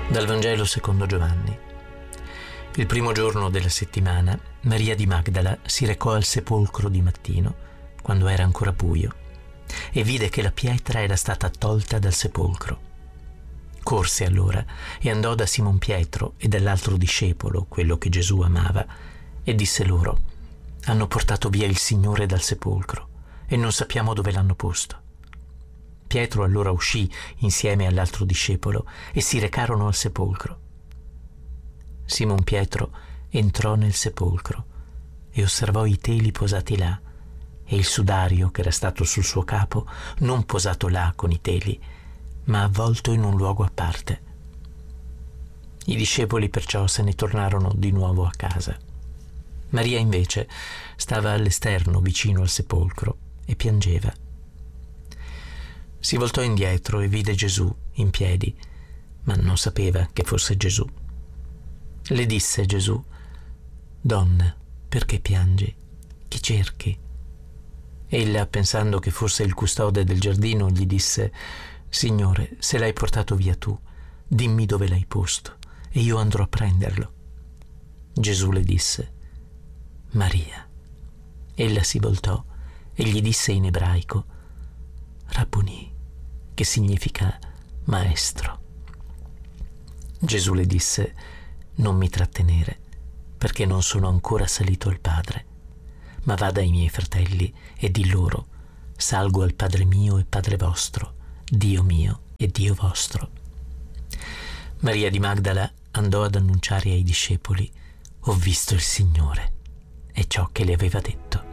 Dal Vangelo secondo Giovanni. Il primo giorno della settimana, Maria di Magdala si recò al sepolcro di mattino, quando era ancora buio, e vide che la pietra era stata tolta dal sepolcro. Corse allora e andò da Simon Pietro e dall'altro discepolo, quello che Gesù amava, e disse loro: «Hanno portato via il Signore dal sepolcro e non sappiamo dove l'hanno posto». Pietro allora uscì insieme all'altro discepolo e si recarono al sepolcro. Simon Pietro entrò nel sepolcro e osservò i teli posati là e il sudario che era stato sul suo capo non posato là con i teli, ma avvolto in un luogo a parte. I discepoli perciò se ne tornarono di nuovo a casa. Maria invece stava all'esterno vicino al sepolcro e piangeva. Si voltò indietro e vide Gesù in piedi, ma non sapeva che fosse Gesù. Le disse Gesù: «Donna, perché piangi? Chi cerchi?» Ella, pensando che fosse il custode del giardino, gli disse: «Signore, se l'hai portato via tu, dimmi dove l'hai posto e io andrò a prenderlo». Gesù le disse: «Maria». Ella si voltò e gli disse in ebraico: «Rabboni», che significa maestro. Gesù le disse: «Non mi trattenere, perché non sono ancora salito al Padre, ma vada ai miei fratelli e di loro: salgo al Padre mio e Padre vostro, Dio mio e Dio vostro». Maria di Magdala andò ad annunciare ai discepoli: «Ho visto il Signore», e ciò che le aveva detto.